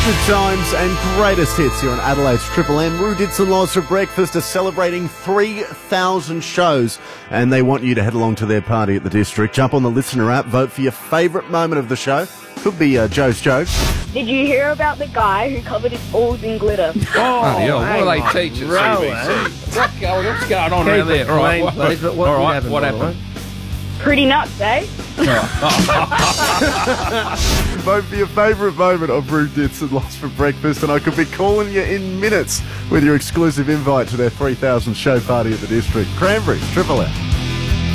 Good times and greatest hits here on Adelaide's Triple M. Rue Dits and Laws for Breakfast are celebrating 3,000 shows, and they want you to head along to their party at the District. Jump on the Listener app, vote for your favourite moment of the show. Could be Joe's joke. Did you hear about the guy who covered his balls in glitter? What do they teach at CBC? What's going on around there? All right, what happened? Pretty nuts, eh? Vote for your favourite moment of Rue Dits and Laws for Breakfast, and I could be calling you in minutes with your exclusive invite to their 3,000 show party at the District. Cranberries, Triple M.